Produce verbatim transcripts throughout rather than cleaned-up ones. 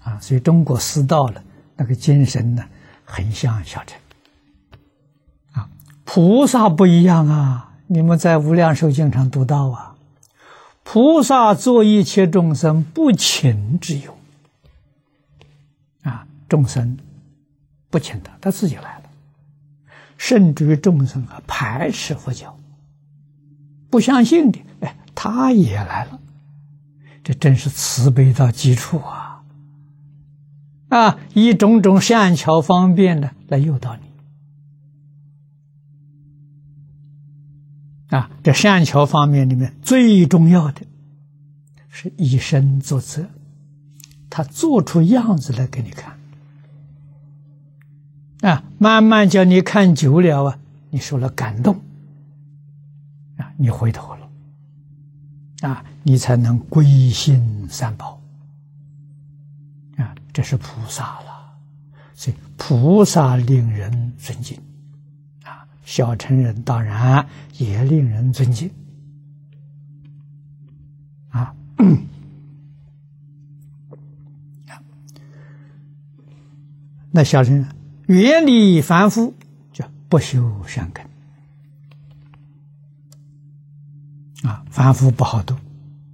啊，所以中国四道了那个精神呢，很像小乘啊。菩萨不一样啊，你们在《无量寿经》上读到啊，菩萨作一切众生不请之用啊，众生不请他，他自己来了，甚至于众生啊排斥佛教，不相信的，哎，他也来了，这真是慈悲到极处啊！啊，以种种善巧方便的来诱导你啊！这善巧方面里面最重要的是以身作则，他做出样子来给你看啊，慢慢叫你看久了啊，你受了感动啊，你回头了啊，你才能归心三宝啊，这是菩萨了。所以菩萨令人尊敬啊，小乘人当然也令人尊敬啊。那小乘人远离凡夫，叫不修善根啊，凡夫不好度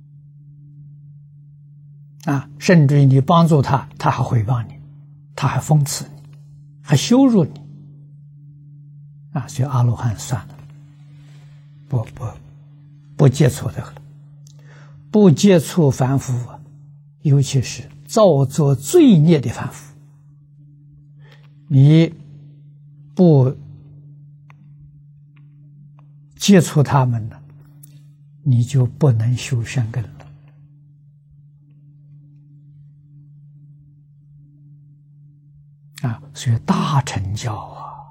啊，甚至于你帮助他，他还诽谤你，他还讽刺你，还羞辱你啊！所以阿罗汉算了，不不不接触这个了，不接触凡夫啊，尤其是造作罪孽的凡夫，你不接触他们呢，你就不能修善根了。啊，所以大乘教啊，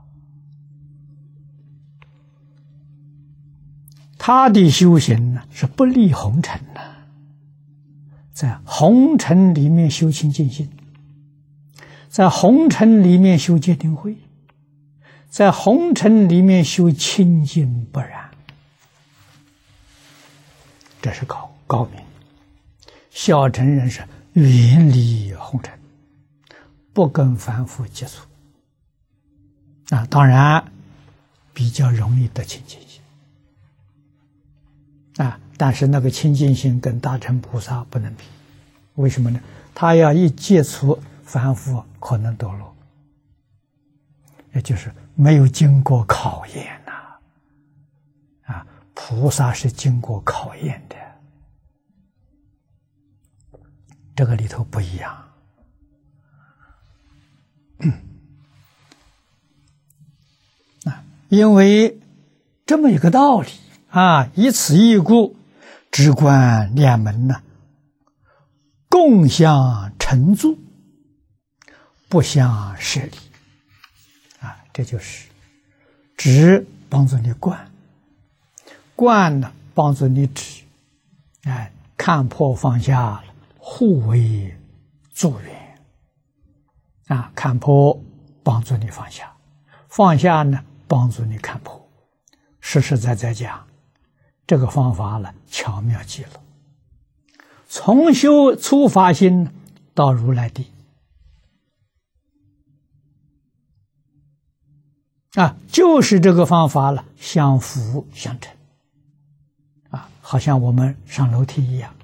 他的修行呢是不离红尘的，在红尘里面修清净心，在红尘里面修戒定慧，在红尘里面修清净不染，这是高高明。小乘人是远离红尘，不跟凡夫接触啊，当然比较容易得清净心啊，但是那个清净心跟大乘菩萨不能比，为什么呢？他要一接触凡夫，可能堕落，也就是没有经过考验呐、啊。啊，菩萨是经过考验的，这个里头不一样。啊，因为这么一个道理啊，以此义故，直观两门呢，共相成住，不相舍离啊，这就是直帮助你观，观呢帮助你止，哎，看破放下，互为助缘。啊，看破帮助你放下，放下呢帮助你看破，实实在在讲，这个方法呢巧妙极了。从修初发心到如来地啊，就是这个方法了，相辅相成啊，好像我们上楼梯一样，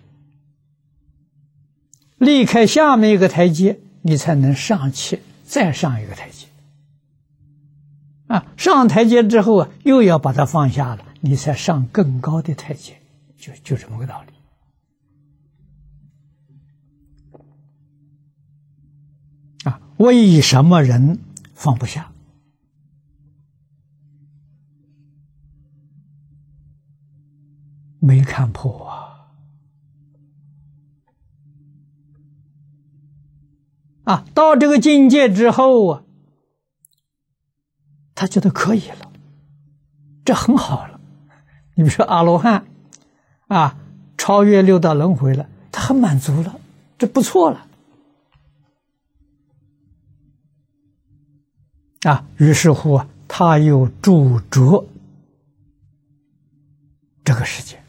离开下面一个台阶，你才能上去，再上一个台阶啊！上台阶之后啊，又要把它放下了，你才上更高的台阶，就就这么个道理啊！为什么人放不下？没看破啊！啊，到这个境界之后啊，他觉得可以了，这很好了。你比如说阿罗汉啊，超越六道轮回了，他很满足了，这不错了啊。于是乎啊，他又驻着这个世界